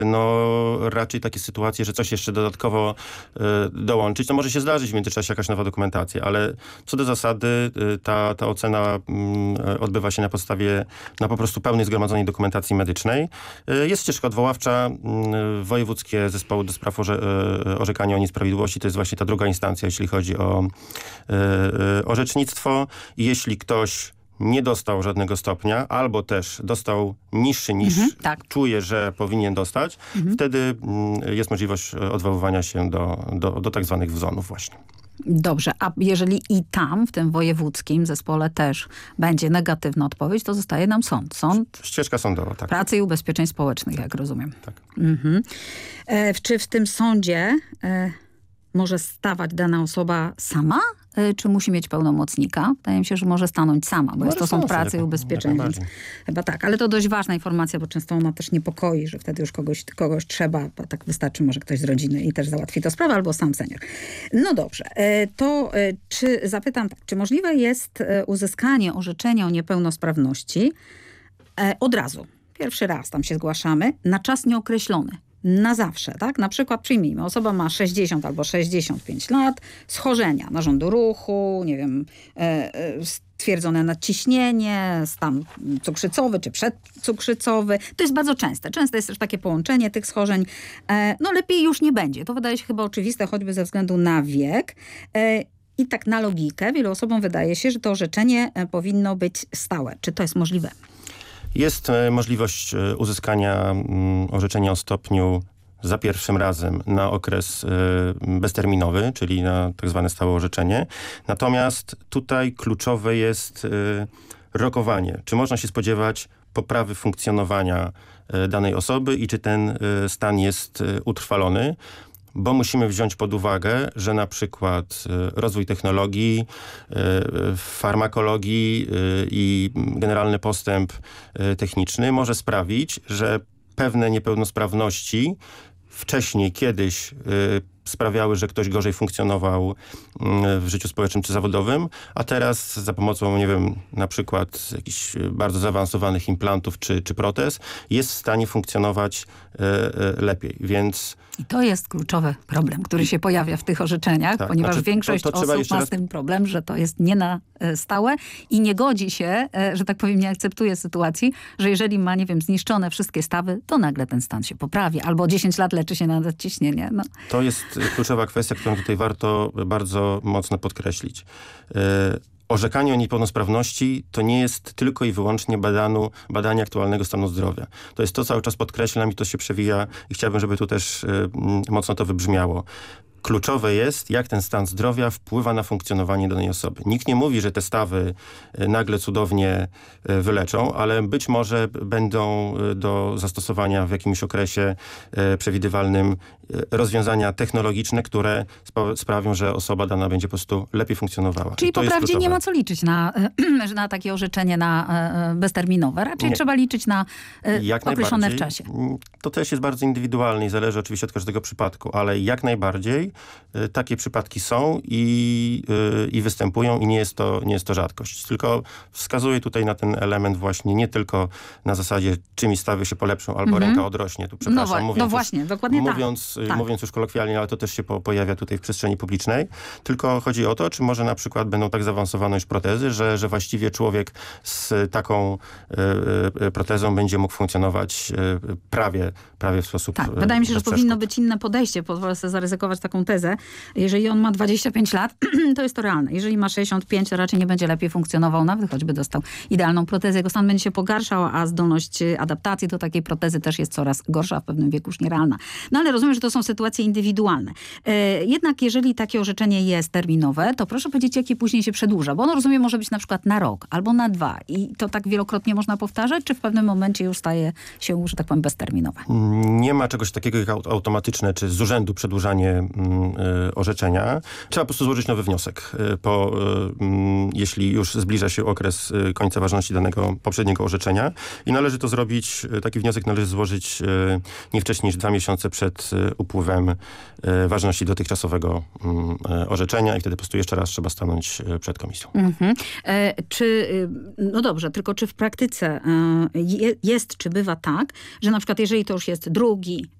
no raczej takie sytuacje, że coś jeszcze dodatkowo dołączyć. To może się zdarzyć w międzyczasie jakaś nowa dokumentacja, ale co do zasady ta ocena odbywa się na po prostu pełnej zgromadzonej dokumentacji medycznej. Jest ścieżka odwoławcza, wojewódzkie zespoły do spraw orzekania o niesprawiedliwości, to jest właśnie ta druga instancja, jeśli chodzi o orzecznictwo. I jeśli ktoś nie dostał żadnego stopnia, albo też dostał niższy niż czuje, że powinien dostać, wtedy jest możliwość odwoływania się do tak zwanych wzonów właśnie. Dobrze, a jeżeli i tam, w tym wojewódzkim zespole też będzie negatywna odpowiedź, to zostaje nam sąd. Ścieżka sądowa, tak. Pracy i Ubezpieczeń Społecznych, jak rozumiem. Tak. Czy w tym sądzie może stawać dana osoba sama? Czy musi mieć pełnomocnika? Wydaje mi się, że może stanąć sama, bo jest to Sąd Pracy i Ubezpieczeń, więc chyba tak. Ale to dość ważna informacja, bo często ona też niepokoi, że wtedy już kogoś trzeba, bo tak wystarczy może ktoś z rodziny i też załatwi to sprawę, albo sam senior. No dobrze, to zapytam tak, czy możliwe jest uzyskanie orzeczenia o niepełnosprawności od razu? Pierwszy raz tam się zgłaszamy, na czas nieokreślony. Na zawsze, tak? Na przykład przyjmijmy, osoba ma 60 albo 65 lat, schorzenia narządu ruchu, nie wiem, stwierdzone nadciśnienie, stan cukrzycowy czy przedcukrzycowy. To jest bardzo częste. Często jest też takie połączenie tych schorzeń. No lepiej już nie będzie. To wydaje się chyba oczywiste, choćby ze względu na wiek. I tak na logikę wielu osobom wydaje się, że to orzeczenie powinno być stałe. Czy to jest możliwe? Jest możliwość uzyskania orzeczenia o stopniu za pierwszym razem na okres bezterminowy, czyli na tak zwane stałe orzeczenie. Natomiast tutaj kluczowe jest rokowanie. Czy można się spodziewać poprawy funkcjonowania danej osoby i czy ten stan jest utrwalony? Bo musimy wziąć pod uwagę, że na przykład rozwój technologii, farmakologii i generalny postęp techniczny może sprawić, że pewne niepełnosprawności wcześniej kiedyś sprawiały, że ktoś gorzej funkcjonował w życiu społecznym czy zawodowym, a teraz za pomocą, nie wiem, na przykład jakichś bardzo zaawansowanych implantów czy protez jest w stanie funkcjonować lepiej, więc... I to jest kluczowy problem, który się pojawia w tych orzeczeniach, tak, ponieważ większość osób ma z tym problem, że to jest nie na stałe i nie godzi się, że tak powiem, nie akceptuje sytuacji, że jeżeli ma, nie wiem, zniszczone wszystkie stawy, to nagle ten stan się poprawi, albo 10 lat leczy się na nadciśnienie. No. To jest kluczowa kwestia, którą tutaj warto bardzo mocno podkreślić. Orzekanie o niepełnosprawności to nie jest tylko i wyłącznie badanie aktualnego stanu zdrowia. To jest to, cały czas podkreślam i to się przewija i chciałbym, żeby tu też mocno to wybrzmiało. Kluczowe jest, jak ten stan zdrowia wpływa na funkcjonowanie danej osoby. Nikt nie mówi, że te stawy nagle cudownie wyleczą, ale być może będą do zastosowania w jakimś okresie przewidywalnym rozwiązania technologiczne, które sprawią, że osoba dana będzie po prostu lepiej funkcjonowała. Czyli po prawdzie nie ma co liczyć na takie orzeczenie bezterminowe. Raczej trzeba liczyć na określone w czasie. To też jest bardzo indywidualne i zależy oczywiście od każdego przypadku, ale jak najbardziej takie przypadki są i występują i nie jest to rzadkość. Tylko wskazuję tutaj na ten element właśnie nie tylko na zasadzie, czy mi stawy się polepszą albo ręka odrośnie. Tu przepraszam, mówiąc już kolokwialnie, ale to też się pojawia tutaj w przestrzeni publicznej. Tylko chodzi o to, czy może na przykład będą tak zaawansowane już protezy, że właściwie człowiek z taką protezą będzie mógł funkcjonować prawie w sposób wydaje mi się, że powinno być inne podejście. Pozwolę sobie zaryzykować taką tezę. Jeżeli on ma 25 lat, to jest to realne. Jeżeli ma 65, to raczej nie będzie lepiej funkcjonował, nawet choćby dostał idealną protezę. Jego stan będzie się pogarszał, a zdolność adaptacji do takiej protezy też jest coraz gorsza, w pewnym wieku już nierealna. No ale rozumiem, że to są sytuacje indywidualne. Jednak jeżeli takie orzeczenie jest terminowe, to proszę powiedzieć, jakie później się przedłuża. Bo ono, rozumiem, może być na przykład na rok albo na 2. I to tak wielokrotnie można powtarzać, czy w pewnym momencie już staje się, że tak powiem, bezterminowe? Nie ma czegoś takiego jak automatyczne, czy z urzędu przedłużanie orzeczenia. Trzeba po prostu złożyć nowy wniosek, jeśli już zbliża się okres końca ważności danego poprzedniego orzeczenia. I należy to zrobić, taki wniosek należy złożyć nie wcześniej niż 2 miesiące przed upływem ważności dotychczasowego orzeczenia i wtedy po prostu jeszcze raz trzeba stanąć przed komisją. No dobrze, tylko czy w praktyce jest, czy bywa tak, że na przykład jeżeli to już jest 22,